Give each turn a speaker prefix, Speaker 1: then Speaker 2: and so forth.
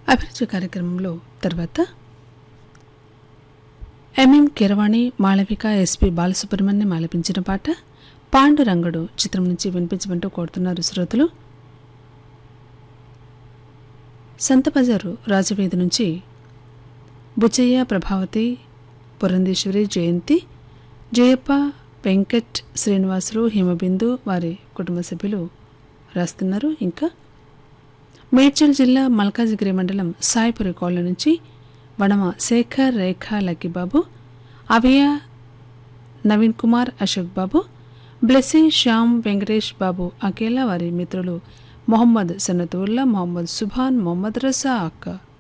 Speaker 1: అభిరుచి కార్యక్రమంలో తర్వాత ఎంఎం కీరవాణి, మాళవిక, ఎస్పి బాలసుబ్రహ్మణ్యం ఆలపించిన పాట పాండురంగడు చిత్రం నుంచి వినిపించమంటూ కోరుతున్నారు శ్రోతలు. సంతబజారు రాజవీధి నుంచి బుచ్చయ్య, ప్రభావతి, పురంధేశ్వరి, జయంతి, జయప్ప, వెంకట్, శ్రీనివాసులు, హిమబిందు వారి కుటుంబ సభ్యులు రాస్తున్నారు. ఇంకా మేడ్చల్ జిల్లా మల్కాజిగిరి మండలం సాయిపురి కోళ్ల నుంచి వడమ శేఖర్, రేఖ, లక్కీబాబు, అవియ, నవీన్ కుమార్, అశోక్ బాబు, బ్లెస్సీ, శ్యామ్, వెంకటేష్ బాబు, అకేలా వారి మిత్రులు మొహమ్మద్ సన్నతుల్లా, మొహమ్మద్ సుభాన్, మొహమ్మద్ రజాక్.